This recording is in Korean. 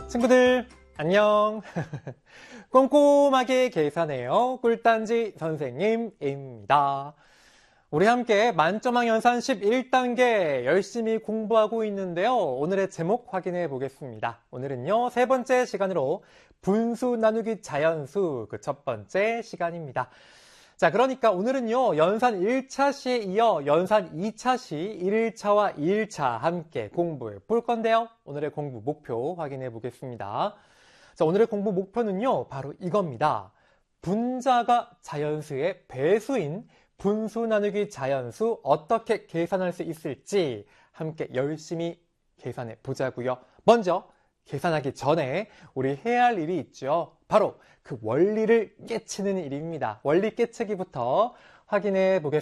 친구들 안녕. 꼼꼼하게 계산해요. 꿀단지 선생님입니다. 우리 함께 만점왕연산 11단계 열심히 공부하고 있는데요. 오늘의 제목 확인해 보겠습니다. 오늘은요, 세 번째 시간으로 분수 나누기 자연수 그 첫 번째 시간입니다. 자, 그러니까 오늘은요, 연산 1차 시에 이어 연산 2차 시 1일차와 2일차 함께 공부해 볼 건데요. 오늘의 공부 목표 확인해 보겠습니다. 자, 오늘의 공부 목표는요, 바로 이겁니다. 분자가 자연수의 배수인 분수 나누기 자연수 어떻게 계산할 수 있을지 함께 열심히 계산해 보자고요. 먼저 계산하기 전에 우리 해야 할 일이 있죠. 바로 그 원리를 깨치는 일입니다. 원리 깨치기부터 확인해 보겠습니다.